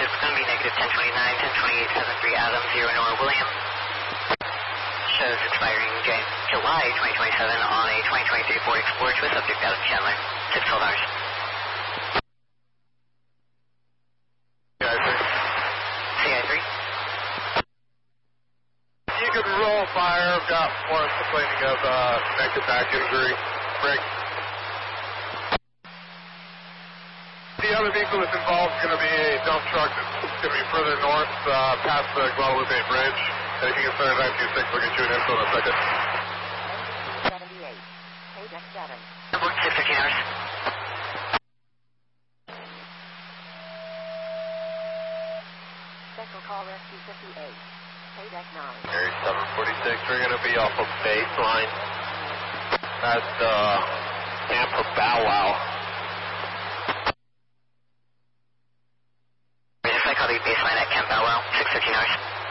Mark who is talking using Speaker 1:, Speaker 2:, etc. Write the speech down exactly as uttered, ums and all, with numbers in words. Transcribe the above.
Speaker 1: it's going to be negative ten twenty-nine, ten twenty-eight, seven three Adam, zero Nora William. Shows expiring J- July twenty twenty-seven on a twenty twenty-three Ford Explorer with subject out of Chandler. six twelve hours.
Speaker 2: C I three.
Speaker 1: C I three.
Speaker 2: You can roll fire. I've got one complaining of uh, neck and back injury. Break. The other vehicle that's involved is going to be a dump truck that's going to be further north, uh, past the Guadalupe Bridge. And if you can start at nine two six, we'll get you an info in a second.
Speaker 3: seventy-eight. Paydeck seven.
Speaker 1: Number six fifteen hours.
Speaker 3: Special call rescue fifty-eight. Paydeck nine.
Speaker 2: Area seven forty-six, we're going to be off of baseline. That's uh, Tampa Bow Wow.
Speaker 1: Yes, I call the baseline at Camp Bow Wow, six fifteen hours.